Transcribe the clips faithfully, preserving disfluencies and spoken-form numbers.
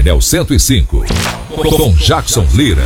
Pernel cento e cinco, com Jackson Lira.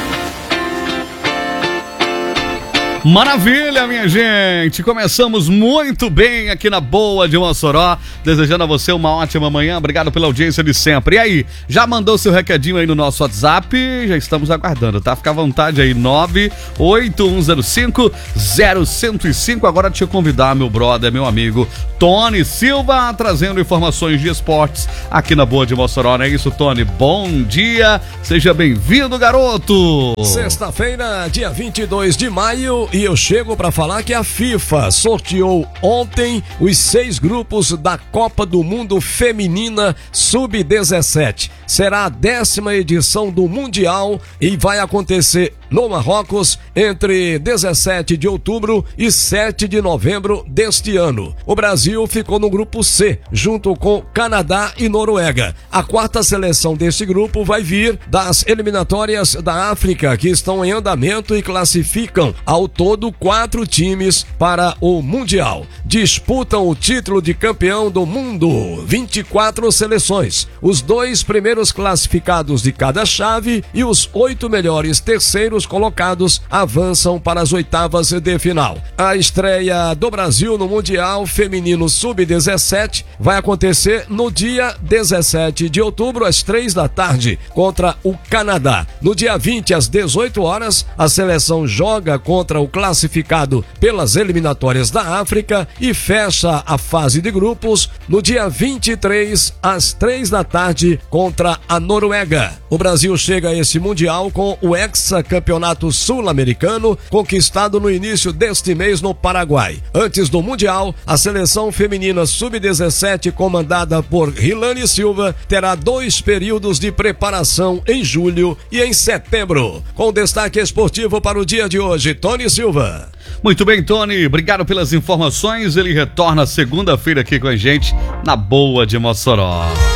Maravilha, minha gente! Começamos muito bem aqui na Boa de Mossoró, desejando a você uma ótima manhã. Obrigado pela audiência de sempre. E aí, já mandou seu recadinho aí no nosso WhatsApp? Já estamos aguardando, tá? Fica à vontade aí, nove oito um zero cinco zero zero zero cinco. Agora deixa eu convidar meu brother, meu amigo Tony Silva, trazendo informações de esportes aqui na Boa de Mossoró, não é isso, Tony? Bom dia, seja bem-vindo, garoto! Sexta-feira, dia vinte e dois de maio, e eu chego para falar que a FIFA sorteou ontem os seis grupos da Copa do Mundo Feminina sub dezessete. Será a décima edição do Mundial e vai acontecer no Marrocos entre dezessete de outubro e sete de novembro deste ano. O Brasil ficou no grupo C, junto com Canadá e Noruega. A quarta seleção deste grupo vai vir das eliminatórias da África, que estão em andamento e classificam ao todo quatro times para o Mundial. Disputam o título de campeão do mundo, vinte e quatro seleções. Os dois primeiros classificados de cada chave e os oito melhores terceiros colocados avançam para as oitavas de final. A estreia do Brasil no Mundial Feminino sub dezessete vai acontecer no dia dezessete de outubro, às três da tarde, contra o Canadá. No dia vinte, às dezoito horas, a seleção joga contra o classificado pelas eliminatórias da África e fecha a fase de grupos no dia vinte e três, às três da tarde, contra a Noruega. O Brasil chega a esse Mundial com o hexacampeonato sul-americano conquistado no início deste mês no Paraguai. Antes do Mundial, a seleção feminina sub dezessete, comandada por Rilane Silva, terá dois períodos de preparação em julho e em setembro. Com destaque esportivo para o dia de hoje, Tony Silva. Muito bem, Tony, obrigado pelas informações. Ele retorna segunda-feira aqui com a gente na Boa de Mossoró.